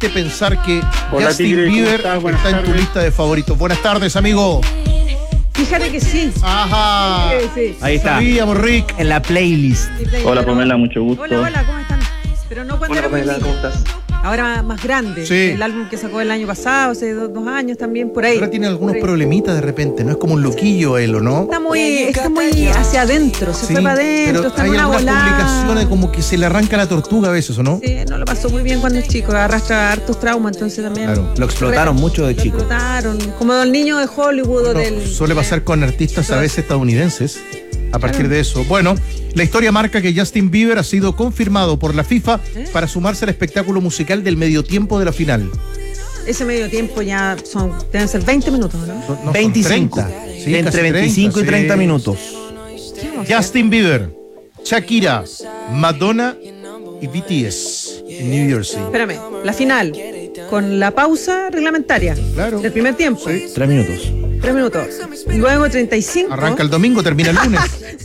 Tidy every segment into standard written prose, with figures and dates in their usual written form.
triste pensar que Hola, Justin Tigre, ¿cómo Bieber estás? Buenas está en tu tardes. lista de favoritos. Buenas tardes, amigo. Fíjate que sí. Ajá. Sí. Ahí está. Sabíamos, Rick. En la playlist. Hola, Pamela, mucho gusto. Hola, ¿cómo están? Pero no cuando Hola, era muy Pamela, niña. ¿cómo estás? Ahora más grande. Sí. El álbum que sacó el año pasado, hace dos años también, por ahí. Ahora tiene algunos Por ahí. problemitas de repente, ¿no? Es como un loquillo él, ¿o no? Está muy hacia adentro, se fue para adentro, pero está en hay una algunas volada. publicaciones como que se le arranca la tortuga a veces, ¿o no? Sí, no lo pasó muy bien cuando es chico, arrastra hartos traumas, entonces también. Claro. Lo explotaron mucho de Lo chico. explotaron, como el niño de Hollywood o No, del. suele pasar con artistas a veces estadounidenses. A partir de eso. Bueno, la historia marca que Justin Bieber ha sido confirmado por la FIFA para sumarse al espectáculo musical del medio tiempo de la final. Ese medio tiempo ya deben ser 20 minutos, ¿no? No, son 25. 30. Sí, Entre casi 25 y 30 sí. minutos. Qué emoción. Justin Bieber, Shakira, Madonna y BTS en New Jersey. Espérame, la final, con la pausa reglamentaria Claro. del primer tiempo, Sí. 3 minutos. 3 minutos. Luego 35. Arranca el domingo, termina el lunes.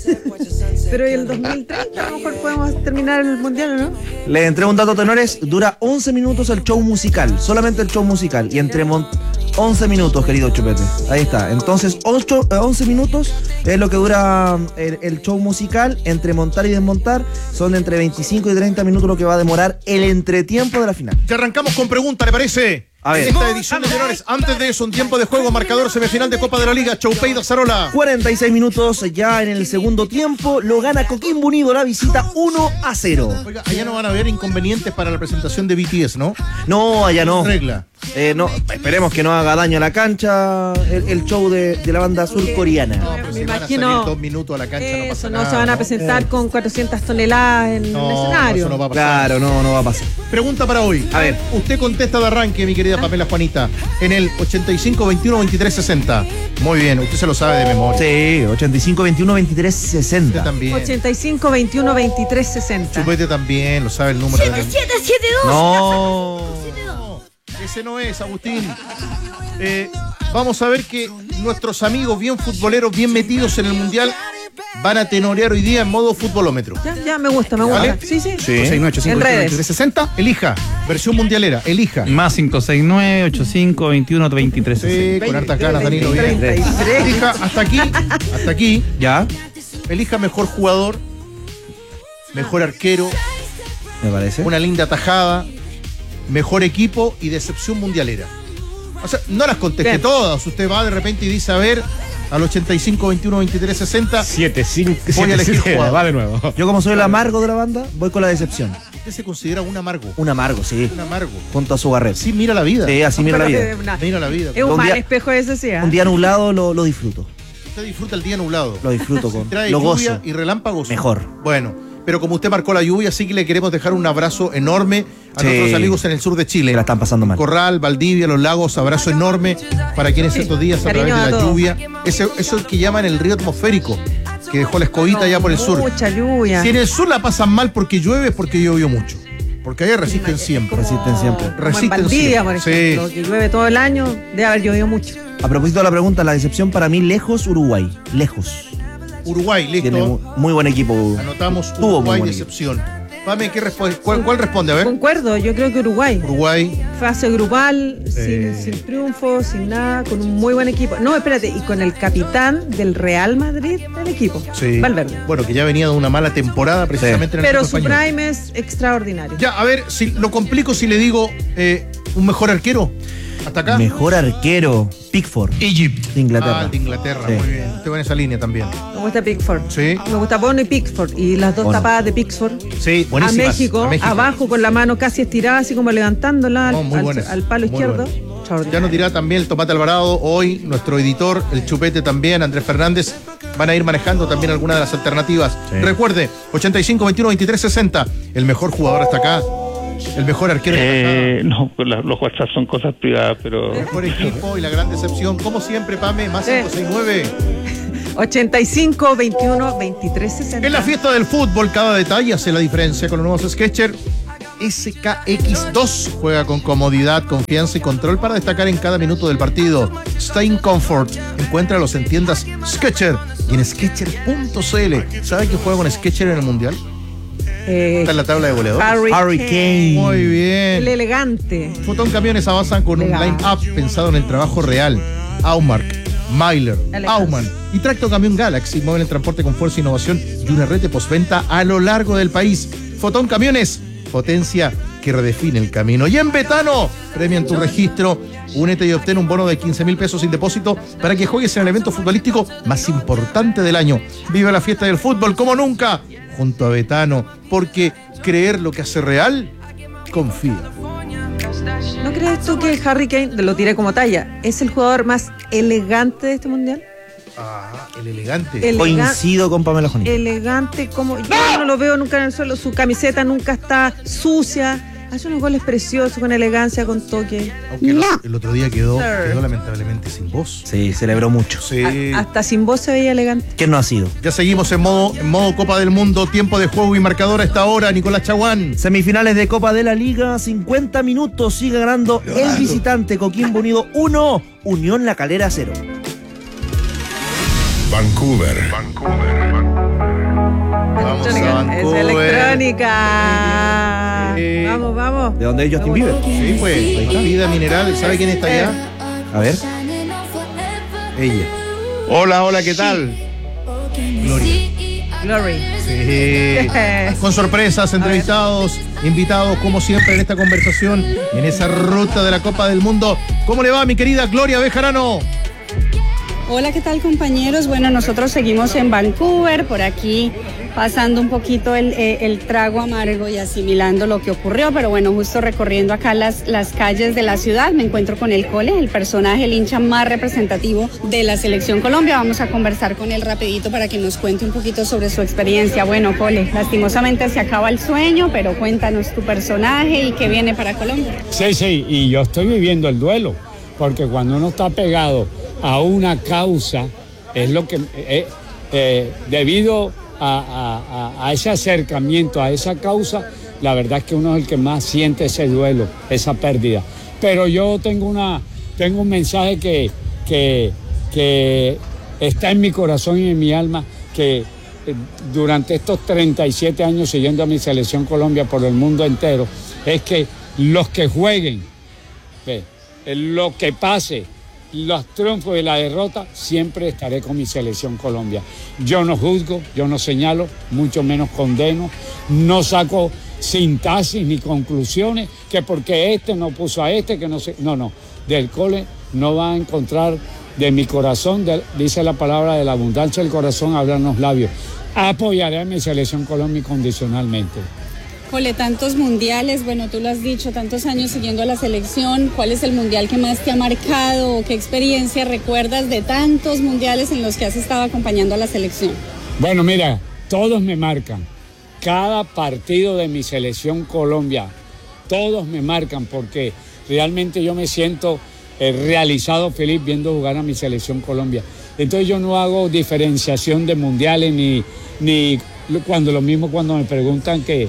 Pero en el 2030 a lo mejor podemos terminar el mundial, ¿o no? Le entrego un dato, tenores. Dura 11 minutos el show musical. Solamente el show musical. Y entre 11 minutos, querido Chupete. Ahí está. Entonces, 11 minutos es lo que dura el show musical. Entre montar y desmontar son entre 25 y 30 minutos lo que va a demorar el entretiempo de la final. Ya arrancamos con pregunta, ¿le parece? A ver. En esta edición de menores, antes de eso, un tiempo de juego, marcador semifinal de Copa de la Liga, Choupey da Zarola. 46 minutos ya en el segundo tiempo. Lo gana Coquimbo Unido la visita 1-0. Oiga, allá no van a haber inconvenientes para la presentación de BTS, ¿no? No, allá no. Regla. No, esperemos que no haga daño a la cancha el show de la banda surcoreana. Pero Me si van a imagino. salir 2 minutos a la cancha, no pasa Eso, nada. no se van a presentar con 400 toneladas en el escenario. Eso no va a pasar. Claro, no va a pasar. Pregunta para hoy. A ver. Usted contesta de arranque, mi querida Pamela Juanita, en el 85 21 23 60. Muy bien, usted se lo sabe de memoria. Sí, 85, 21, 23, Usted 60. también. 85, 21, 23, 60. Chupete también, lo sabe el número de memoria. 772. No. No, ese no es, Agustín. Vamos a ver que nuestros amigos bien futboleros, bien metidos en el Mundial, van a tenorear hoy día en modo futbolómetro. Ya me gusta. ¿Vale? Sí. 6985 En redes. 2360, elija. Versión mundialera, elija. Más 569 85 21 23 Sí, con hartas ganas, Danilo. Bien. 33. Elija hasta aquí. ¿Ya? Elija mejor jugador, mejor arquero, Me parece. una linda tajada, mejor equipo y decepción mundialera. O sea, no las conteste Bien. todas. Usted va de repente y dice, a ver, al 85 21 23 60, 7, 5, voy a elegir jugador. va de nuevo. Yo como soy el amargo de la banda, voy con la decepción. Usted se considera un amargo. Un amargo, sí. Un amargo. Junto a su barret. Sí, mira la vida. Sí, así mira la vida. Mira la vida. Es un Un mal día- espejo de sociedad. Un día nublado lo disfruto. Usted disfruta el día nublado. Lo disfruto con. Trae Lo lluvia gozo. y relámpagos. Mejor. Bueno, pero como usted marcó la lluvia, sí que le queremos dejar un abrazo enorme a Sí. nuestros amigos en el sur de Chile. Que la están pasando mal. Corral, Valdivia, Los Lagos, abrazo enorme para quienes estos días a Cariño través de a la todos. lluvia. Eso que llaman el río atmosférico, que dejó la escobita allá por el sur. Mucha lluvia. Si en el sur la pasan mal porque llueve, es porque llovió mucho. Porque allá resisten siempre. Resisten siempre. Como en Resisten Valdivia, por siempre. ejemplo, que llueve todo el año, debe haber llovido mucho. A propósito de la pregunta, la decepción para mí, lejos Uruguay. Lejos. Uruguay, Tiene listo. muy buen equipo. Anotamos Tuvo muy Uruguay, buen decepción. Pame, ¿cuál responde? A ver. Concuerdo, yo creo que Uruguay. Uruguay. Fase grupal, sin triunfo, sin nada, con un muy buen equipo. No, espérate, y con el capitán del Real Madrid del equipo, Sí. Valverde. Bueno, que ya venía de una mala temporada precisamente en el Pero equipo su español. prime es extraordinario. Ya, a ver, si lo complico si le digo un mejor arquero. ¿Hasta acá? Mejor arquero, Pickford. Egypt. De Inglaterra. Ah, de Inglaterra, Sí. muy bien. Usted va en esa línea también. Me gusta Pickford. Sí. Me gusta Bono y Pickford. Y las dos Bono. tapadas de Pickford. Sí, A buenísimas. México, abajo con la mano casi estirada, así como levantándola No, muy buenas, al palo muy izquierdo. buenas. Extraordinario. Ya nos dirá también el Tomate Alvarado, hoy nuestro editor, el Chupete también, Andrés Fernández, van a ir manejando también algunas de las alternativas. Sí. Recuerde, 85 21 23 60, el mejor jugador hasta acá, el mejor arquero hasta acá, No, los WhatsApp son cosas privadas, pero el mejor equipo y la gran decepción. Como siempre, Pame, más Sí. 569. 85, 21, 23, 60. En la fiesta del fútbol, cada detalle hace la diferencia con los nuevos Skechers. SKX2 juega con comodidad, confianza y control para destacar en cada minuto del partido. Stay in comfort. Encuéntralos en tiendas Skechers y en Skechers.cl. ¿Sabe quién juega con Skechers en el Mundial? Está en la tabla de goleadores. Harry Kane. Muy El bien. elegante. Fotón Camiones avanzan con un Legal. line-up pensado en el trabajo real. Aumark, Myler, Elegante. Aumann y Tracto Camión Galaxy mueven el transporte con fuerza e innovación y una red de postventa a lo largo del país. Fotón Camiones, potencia que redefine el camino. Y en Betano, premian tu registro. Únete y obtén un bono de 15.000 pesos sin depósito para que juegues en el evento futbolístico más importante del año. Vive la fiesta del fútbol como nunca junto a Betano, porque creer lo que hace real, confía. ¿No crees tú que Harry Kane, lo tiré como talla, es el jugador más elegante de este mundial? Ah, el elegante. Coincido con Pamela Jonic. Elegante, como yo no lo veo nunca en el suelo, su camiseta nunca está sucia, hace unos goles preciosos, con elegancia, con toque. Aunque el otro día quedó lamentablemente sin voz. Sí, celebró mucho. Sí. Hasta sin voz se veía elegante. ¿Quién no ha sido? Ya seguimos en modo Copa del Mundo, tiempo de juego y marcador a esta hora, Nicolás Chaguán. Semifinales de Copa de la Liga, 50 minutos, sigue ganando el visitante Coquimbo Unido 1, Unión La Calera 0. Vancouver. Vamos a Es Vancouver. electrónica. Vamos, vamos. ¿De dónde es Justin Bieber? Sí, pues, vida mineral, ¿sabe quién está allá? A ver. Ella, Hola, ¿qué tal? Gloria. Glory. Sí. Con sorpresas, entrevistados, invitados, como siempre, en esta conversación, en esa ruta de la Copa del Mundo. ¿Cómo le va, mi querida Gloria Bejarano? Hola, ¿qué tal, compañeros? Bueno, nosotros seguimos en Vancouver, por aquí pasando un poquito el trago amargo y asimilando lo que ocurrió, pero bueno, justo recorriendo acá las calles de la ciudad, me encuentro con el Cole, el personaje, el hincha más representativo de la Selección Colombia. Vamos a conversar con él rapidito para que nos cuente un poquito sobre su experiencia. Bueno, Cole, lastimosamente se acaba el sueño, pero cuéntanos tu personaje y qué viene para Colombia. Sí, y yo estoy viviendo el duelo, porque cuando uno está pegado a una causa, es lo que debido a ese acercamiento a esa causa, la verdad es que uno es el que más siente ese duelo, esa pérdida. Pero yo tengo un mensaje que está en mi corazón y en mi alma, que durante estos 37 años siguiendo a mi Selección Colombia por el mundo entero, es que los que jueguen, lo que pase, los triunfos y la derrota, siempre estaré con mi Selección Colombia. Yo no juzgo, yo no señalo, mucho menos condeno, no saco sintaxis ni conclusiones, que porque este no puso a este, que no sé. No, del Cole no va a encontrar de mi corazón, dice la palabra, de la abundancia del corazón hablan los labios. Apoyaré a mi Selección Colombia incondicionalmente. Cole, tantos mundiales, bueno, tú lo has dicho, tantos años siguiendo a la selección. ¿Cuál es el mundial que más te ha marcado o qué experiencia recuerdas de tantos mundiales en los que has estado acompañando a la selección? Bueno, mira, todos me marcan. Cada partido de mi Selección Colombia, todos me marcan porque realmente yo me siento realizado, feliz viendo jugar a mi Selección Colombia. Entonces yo no hago diferenciación de mundiales ni cuando me preguntan que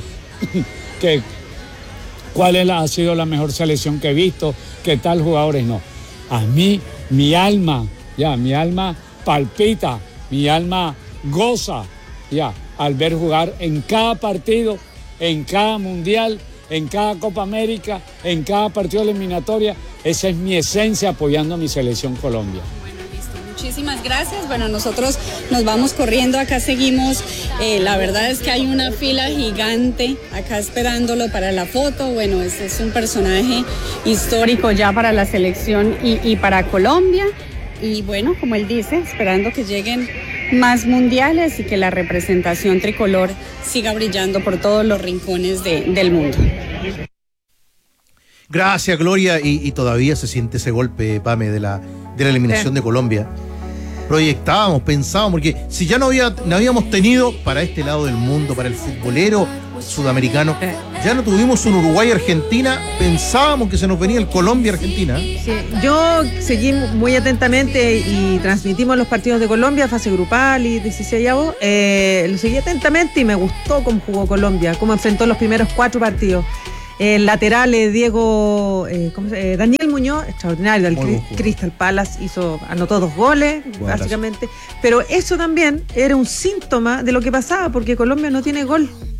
cuál ha sido la mejor selección que he visto, qué tal jugadores, no. A mí, mi alma palpita, mi alma goza, al ver jugar en cada partido, en cada mundial, en cada Copa América, en cada partido eliminatoria. Esa es mi esencia apoyando a mi Selección Colombia. Muchísimas gracias. Bueno, nosotros nos vamos corriendo, acá seguimos. La verdad es que hay una fila gigante acá esperándolo para la foto. Bueno, este es un personaje histórico ya para la selección y para Colombia. Y bueno, como él dice, esperando que lleguen más mundiales y que la representación tricolor siga brillando por todos los rincones del mundo. Gracias, Gloria, y todavía se siente ese golpe, Pame, de la eliminación de Colombia. Proyectábamos, pensábamos, porque si ya no habíamos tenido para este lado del mundo, para el futbolero sudamericano, ya no tuvimos un Uruguay-Argentina, pensábamos que se nos venía el Colombia-Argentina. Sí, yo seguí muy atentamente y transmitimos los partidos de Colombia, fase grupal y 16avos. Lo seguí atentamente y me gustó cómo jugó Colombia, cómo enfrentó los primeros 4 partidos. El lateral Daniel Muñoz, extraordinario, del Crystal Palace, anotó 2 goles, básicamente. Pero eso también era un síntoma de lo que pasaba, porque Colombia no tiene gol.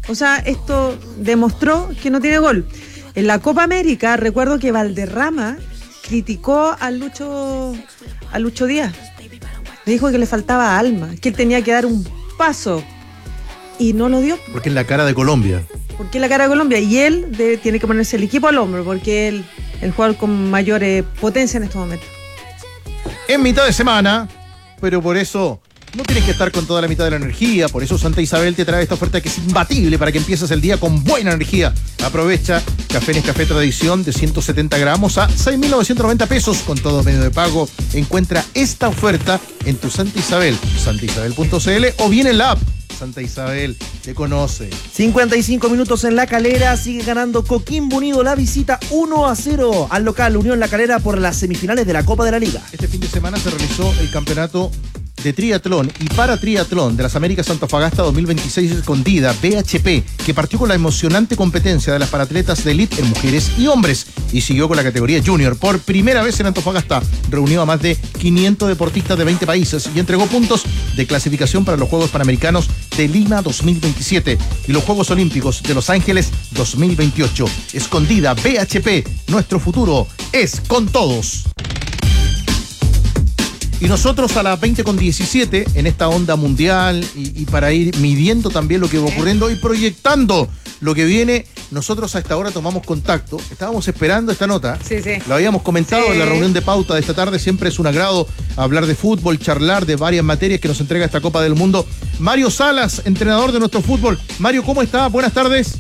O sea, esto demostró que no tiene gol. En la Copa América, recuerdo que Valderrama criticó a Lucho Díaz. Le dijo que le faltaba alma, que él tenía que dar un paso y no lo dio. Porque es la cara de Colombia. Porque es la cara de Colombia y él tiene que ponerse el equipo al hombro porque él el jugador con mayor potencia en estos momentos. En mitad de semana, pero por eso no tienes que estar con toda la mitad de la energía. Por eso Santa Isabel te trae esta oferta que es imbatible para que empieces el día con buena energía. Aprovecha Café Nescafé Tradición de 170 gramos a 6.990 pesos con todo medio de pago. Encuentra esta oferta en tu Santa Isabel, santaisabel.cl o bien en la app. Santa Isabel te conoce. 55 minutos en La Calera, sigue ganando Coquimbo Unido la visita 1-0 al local Unión La Calera por las semifinales de la Copa de la Liga. Este fin de semana se realizó el campeonato de triatlón y para triatlón de las Américas Antofagasta 2026 Escondida, BHP, que partió con la emocionante competencia de las paratletas de elite en mujeres y hombres y siguió con la categoría junior. Por primera vez en Antofagasta reunió a más de 500 deportistas de 20 países y entregó puntos de clasificación para los Juegos Panamericanos de Lima 2027 y los Juegos Olímpicos de Los Ángeles 2028. Escondida, BHP, nuestro futuro es con todos. Y nosotros a las 20:17 en esta onda mundial y para ir midiendo también lo que va ocurriendo y proyectando lo que viene, nosotros a esta hora tomamos contacto. Estábamos esperando esta nota. Sí. Lo habíamos comentado en la reunión de pauta de esta tarde. Siempre es un agrado hablar de fútbol, charlar de varias materias que nos entrega esta Copa del Mundo. Mario Salas, entrenador de nuestro fútbol. Mario, ¿cómo está? Buenas tardes.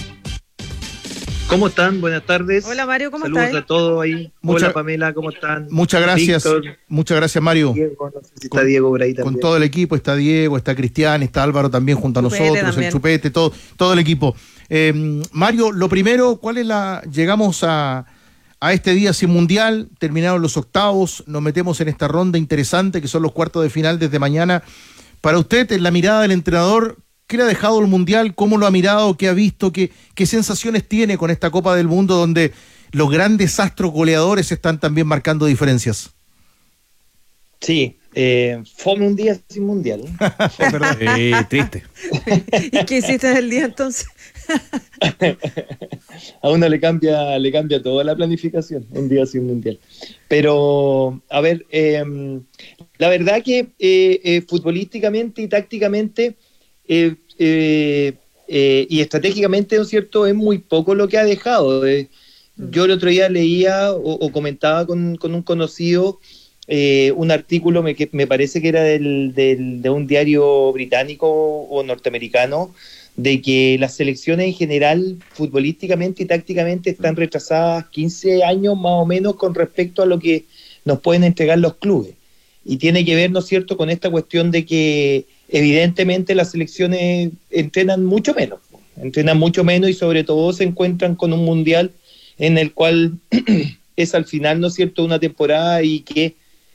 ¿Cómo están? Buenas tardes. Hola Mario, ¿cómo estás? Saludos a todos ahí. Hola Pamela, ¿cómo están? Muchas gracias. Víctor. Muchas gracias, Mario. Diego, no sé si está Diego por ahí también. Con todo el equipo, está Diego, está Cristian, está Álvaro también junto a nosotros, también. El Chupete, todo el equipo. Mario, lo primero, llegamos a este día sin mundial, terminaron los octavos, nos metemos en esta ronda interesante que son los cuartos de final desde mañana. Para usted, en la mirada del entrenador, ¿qué le ha dejado el Mundial? ¿Cómo lo ha mirado? ¿Qué ha visto? ¿Qué sensaciones tiene con esta Copa del Mundo donde los grandes astros goleadores están también marcando diferencias? Sí, fue un día sin Mundial. Triste. ¿Y qué hiciste el día entonces? A uno le cambia toda la planificación, un día sin Mundial. Pero, a ver, la verdad que futbolísticamente y tácticamente y estratégicamente, ¿no es cierto?, es muy poco lo que ha dejado. Yo el otro día leía o comentaba con un conocido un artículo que me parece que era de un diario británico o norteamericano, de que las selecciones en general, futbolísticamente y tácticamente, están retrasadas 15 años más o menos con respecto a lo que nos pueden entregar los clubes. Y tiene que ver, ¿no es cierto?, con esta cuestión de que evidentemente las selecciones entrenan mucho menos y sobre todo se encuentran con un mundial en el cual es al final, ¿no es cierto?, una temporada y que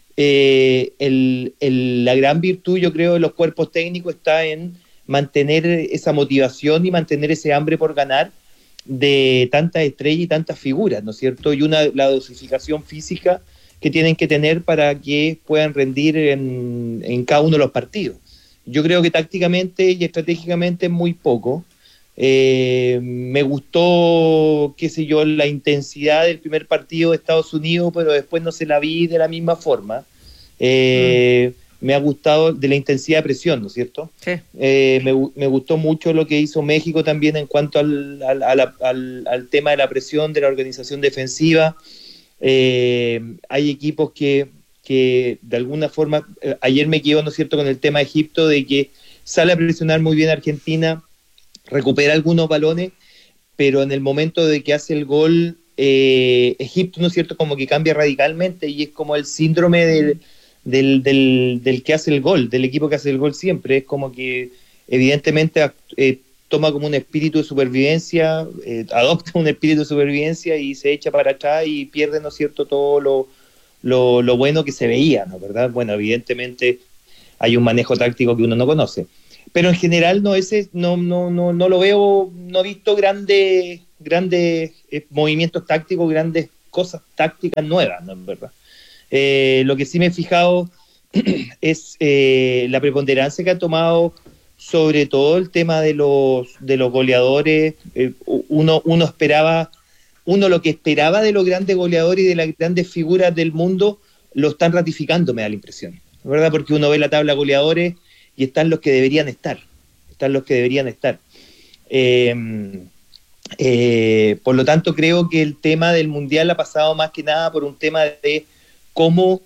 la gran virtud, yo creo, de los cuerpos técnicos está en mantener esa motivación y mantener ese hambre por ganar de tantas estrellas y tantas figuras, ¿no es cierto?, y la dosificación física que tienen que tener para que puedan rendir en cada uno de los partidos. Yo creo que tácticamente y estratégicamente es muy poco. Me gustó, qué sé yo, la intensidad del primer partido de Estados Unidos, pero después no se la vi de la misma forma. Me ha gustado de la intensidad de presión, ¿no es cierto? Sí. Me gustó mucho lo que hizo México también en cuanto al tema de la presión, de la organización defensiva. Hay equipos que de alguna forma, ayer me quedo, ¿no es cierto?, con el tema de Egipto, de que sale a presionar muy bien a Argentina, recupera algunos balones, pero en el momento de que hace el gol, Egipto, ¿no es cierto?, como que cambia radicalmente y es como el síndrome del que hace el gol, del equipo que hace el gol siempre. Es como que evidentemente toma como un espíritu de supervivencia, adopta un espíritu de supervivencia y se echa para atrás y pierde, ¿no es cierto?, todo lo bueno que se veía, ¿no? ¿Verdad? Bueno, evidentemente hay un manejo táctico que uno no conoce, pero en general no lo veo, no he visto grandes movimientos tácticos, grandes cosas tácticas nuevas, ¿no? En verdad. Lo que sí me he fijado es la preponderancia que ha tomado sobre todo el tema de los goleadores. Uno lo que esperaba de los grandes goleadores y de las grandes figuras del mundo, lo están ratificando, me da la impresión, ¿verdad? Porque uno ve la tabla de goleadores y están los que deberían estar. Por lo tanto, creo que el tema del Mundial ha pasado más que nada por un tema de cómo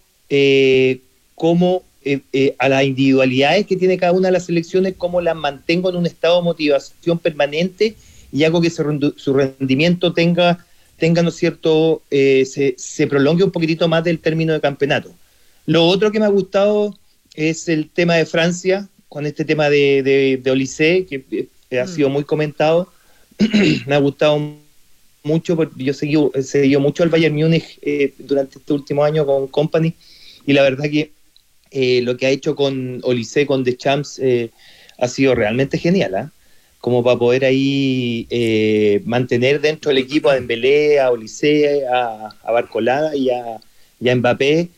a las individualidades que tiene cada una de las selecciones, cómo las mantengo en un estado de motivación permanente y hago que su rendimiento tenga, ¿no es cierto?, se prolongue un poquitito más del término de campeonato. Lo otro que me ha gustado es el tema de Francia, con este tema de Olysée, que ha sido muy comentado. Me ha gustado mucho, porque yo seguí mucho al Bayern Múnich durante este último año con Company, y la verdad que lo que ha hecho con Olysée, con Deschamps, ha sido realmente genial, como para poder ahí mantener dentro del equipo a Dembélé, a Olysée, a Barcolada y a Mbappé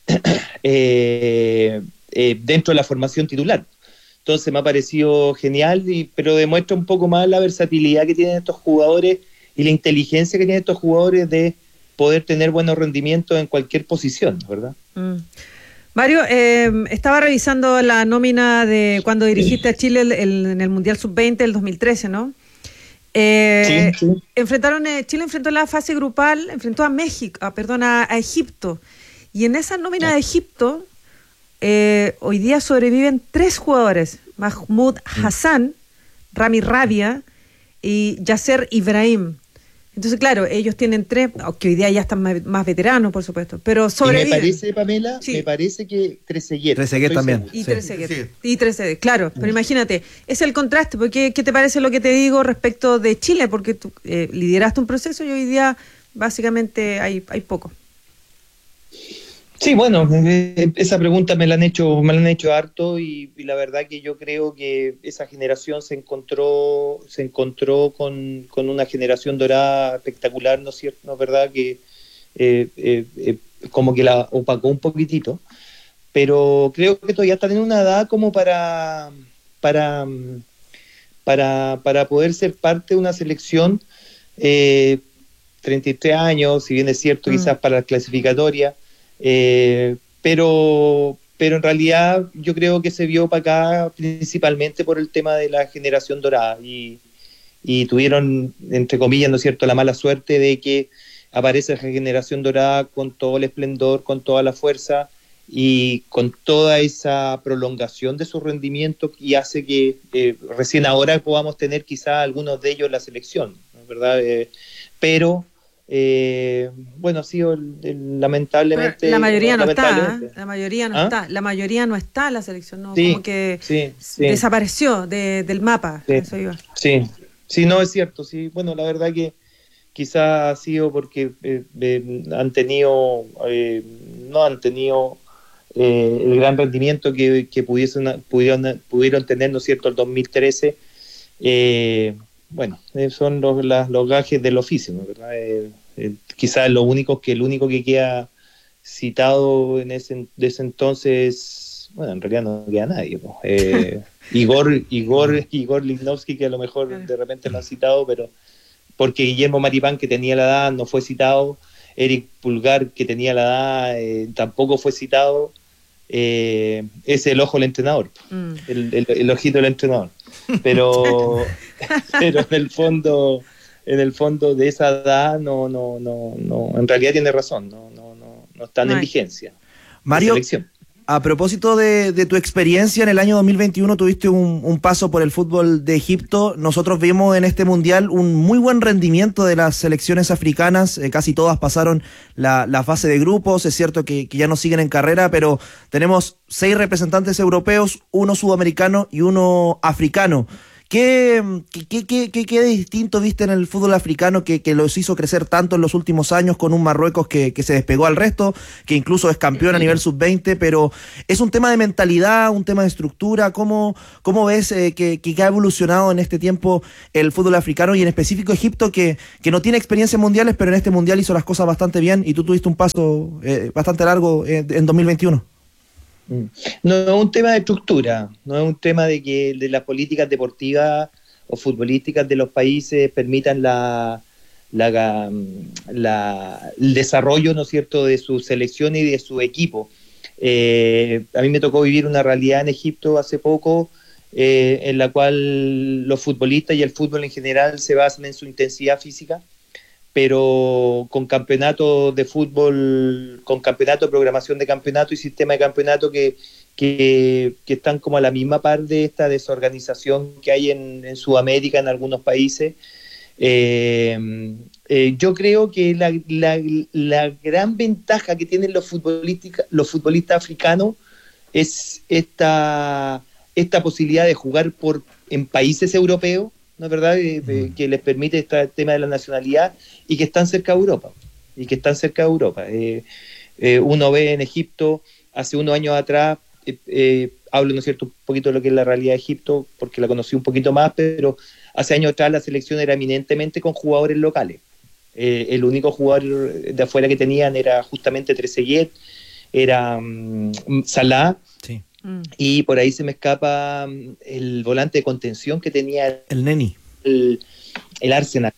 dentro de la formación titular. Entonces me ha parecido genial, pero demuestra un poco más la versatilidad que tienen estos jugadores y la inteligencia que tienen estos jugadores de poder tener buenos rendimientos en cualquier posición, ¿verdad? Mario, estaba revisando la nómina de cuando dirigiste a Chile en el Mundial Sub-20 del 2013, ¿no? Sí. Chile enfrentó la fase grupal, enfrentó a Egipto. Y en esa nómina de Egipto, hoy día sobreviven 3 jugadores: Mahmoud Hassan, Rami Rabia y Yasser Ibrahim. Entonces, claro, ellos tienen 3, que hoy día ya están más veteranos, por supuesto, pero sobreviven. Y me parece, Pamela, me parece que Trezeguet también. Y Trezeguet, claro. Pero imagínate, es el contraste, porque ¿qué te parece lo que te digo respecto de Chile? Porque tú lideraste un proceso y hoy día básicamente hay poco. Sí, bueno, esa pregunta me la han hecho harto, y la verdad que yo creo que esa generación se encontró con una generación dorada espectacular, ¿no es cierto? ¿No es verdad? Que como que la opacó un poquitito, pero creo que todavía están en una edad como para poder ser parte de una selección. 33 años, si bien es cierto, quizás para la clasificatoria. Pero en realidad yo creo que se vio para acá principalmente por el tema de la generación dorada, y tuvieron, entre comillas, ¿no es cierto?, la mala suerte de que aparece esa generación dorada con todo el esplendor, con toda la fuerza y con toda esa prolongación de su rendimiento, y hace que recién ahora podamos tener quizá algunos de ellos en la selección, ¿no? ¿Verdad? Pero bueno, ha sido lamentablemente. Pero la mayoría no está, la mayoría no está. La mayoría no está en la selección, ¿no? Sí, como que sí. desapareció del mapa. Sí, eso iba. Sí, no, es cierto. Sí, bueno, la verdad que quizá ha sido porque no han tenido el gran rendimiento que pudieron tener, ¿no es cierto?, el 2013. Bueno, son los gajes del oficio, ¿no? ¿Verdad? Quizás el único que queda citado de ese entonces, bueno, en realidad no queda nadie, ¿no? Igor Lichnowsky, que a lo mejor de repente lo han citado, pero porque Guillermo Maripán, que tenía la edad, no fue citado. Eric Pulgar, que tenía la edad, tampoco fue citado. Es el ojo del entrenador, el ojito del entrenador. Pero en el fondo de esa edad no, en realidad tiene razón, no están en vigencia. Mario, a propósito de tu experiencia en el año 2021, tuviste un paso por el fútbol de Egipto. Nosotros vimos en este mundial un muy buen rendimiento de las selecciones africanas, casi todas pasaron la fase de grupos. Es cierto que ya no siguen en carrera, pero tenemos 6 representantes europeos, 1 sudamericano y 1 africano. ¿Qué distinto viste en el fútbol africano que los hizo crecer tanto en los últimos años, con un Marruecos que se despegó al resto, que incluso es campeón a nivel sub-20? Pero es un tema de mentalidad, un tema de estructura. ¿Cómo ves que ha evolucionado en este tiempo el fútbol africano, y en específico Egipto, que no tiene experiencias mundiales, pero en este mundial hizo las cosas bastante bien, y tú tuviste un paso bastante largo en 2021? No es un tema de estructura, no es un tema de que de las políticas deportivas o futbolísticas de los países permitan el desarrollo, ¿no es cierto?, de sus selecciones y de su equipo. A mí me tocó vivir una realidad en Egipto hace poco, en la cual los futbolistas y el fútbol en general se basan en su intensidad física, pero con campeonatos de fútbol, con campeonato, programación de campeonato y sistema de campeonato que están como a la misma par de esta desorganización que hay en Sudamérica, en algunos países. Yo creo que la gran ventaja que tienen los futbolistas africanos es esta posibilidad de jugar en países europeos, ¿no es verdad? Que les permite este tema de la nacionalidad y que están cerca de Europa. Uno ve en Egipto, hace unos años atrás, hablo, ¿no es cierto?, un poquito de lo que es la realidad de Egipto, porque la conocí un poquito más, pero hace años atrás la selección era eminentemente con jugadores locales. El único jugador de afuera que tenían era justamente Trezeguet, era Salah, Sí. y por ahí se me escapa el volante de contención que tenía El Neni. el Arsenal.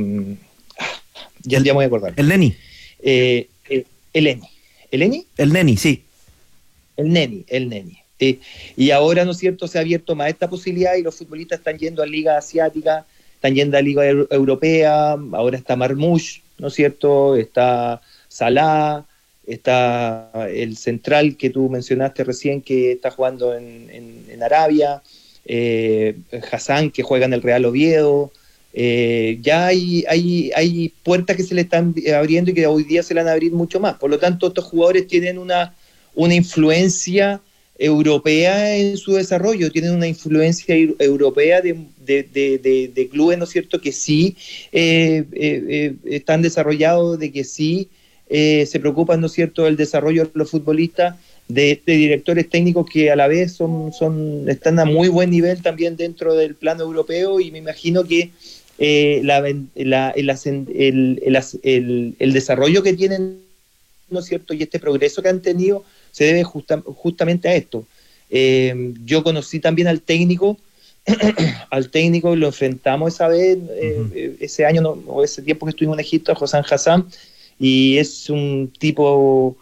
Ya me voy a acordar. El Neni. El Eni. ¿El Eni? El Neni, sí. El Neni. Y ahora, ¿no es cierto?, se ha abierto más esta posibilidad y los futbolistas están yendo a liga asiática, están yendo a liga europea. Ahora está Marmoush, ¿no es cierto?, está Salah, está el central que tú mencionaste recién que está jugando en Arabia, Hassan que juega en el Real Oviedo. Ya hay puertas que se le están abriendo y que hoy día se le van a abrir mucho más. Por lo tanto, estos jugadores tienen una influencia europea en su desarrollo, tienen una influencia europea de clubes, ¿no es cierto?, que sí están desarrollados, de que sí se preocupan, ¿no es cierto?, del desarrollo de los futbolistas, de directores técnicos que a la vez están a muy buen nivel también dentro del plano europeo, y me imagino que el desarrollo que tienen, ¿no es cierto?, y este progreso que han tenido se debe justamente a esto. Yo conocí también al técnico, lo enfrentamos esa vez, ese año o ese tiempo que estuvimos en Egipto, a Hossam Hassan, y es un tipo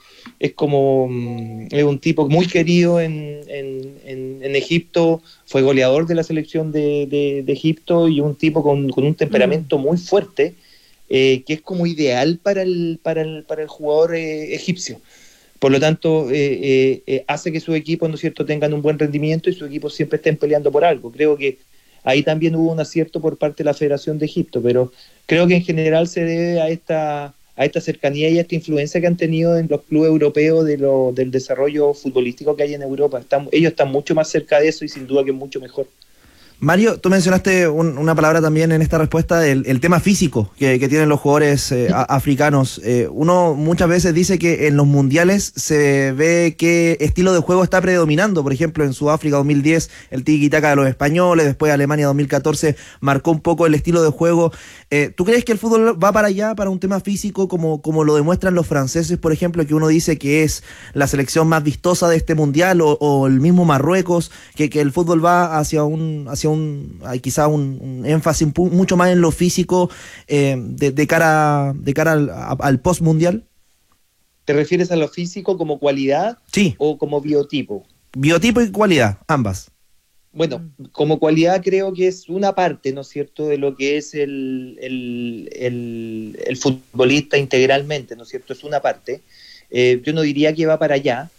muy querido en Egipto, fue goleador de la selección de Egipto, y un tipo con un temperamento muy fuerte, que es como ideal para el jugador egipcio. Por lo tanto, hace que sus equipos, ¿no es cierto?, tengan un buen rendimiento y sus equipos siempre estén peleando por algo. Creo que ahí también hubo un acierto por parte de la Federación de Egipto, pero creo que en general se debe a esta cercanía y a esta influencia que han tenido en los clubes europeos del desarrollo futbolístico que hay en Europa. Ellos están mucho más cerca de eso y sin duda que es mucho mejor. Mario, tú mencionaste una palabra también en esta respuesta, el tema físico que tienen los jugadores africanos. Uno muchas veces dice que en los mundiales se ve qué estilo de juego está predominando. Por ejemplo, en Sudáfrica 2010, el tiki-taka de los españoles, después Alemania 2014 marcó un poco el estilo de juego. ¿Tú crees que el fútbol va para allá, para un tema físico, como lo demuestran los franceses, por ejemplo, que uno dice que es la selección más vistosa de este mundial, o el mismo Marruecos, que el fútbol va hacia hay quizá un énfasis mucho más en lo físico de cara al post-mundial? ¿Te refieres a lo físico como cualidad? Sí. ¿O como biotipo? Biotipo y cualidad, ambas. Bueno, como cualidad creo que es una parte, ¿no es cierto?, de lo que es el futbolista integralmente, ¿no es cierto? Es una parte. Yo no diría que va para allá.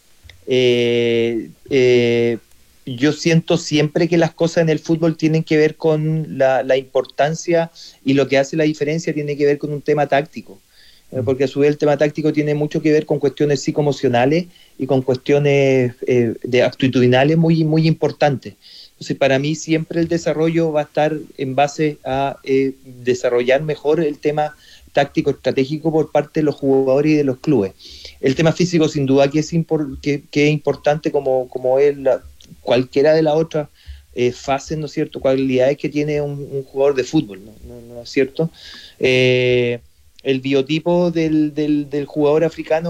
Yo siento siempre que las cosas en el fútbol tienen que ver con la importancia, y lo que hace la diferencia tiene que ver con un tema táctico, porque a su vez el tema táctico tiene mucho que ver con cuestiones psicoemocionales y con cuestiones actitudinales muy, muy importantes. Entonces, para mí siempre el desarrollo va a estar en base a desarrollar mejor el tema táctico estratégico por parte de los jugadores y de los clubes. El tema físico sin duda que es importante, como es cualquiera de las otras fases, ¿no es cierto?, cualidades que tiene un jugador de fútbol, ¿no es cierto? El biotipo del jugador africano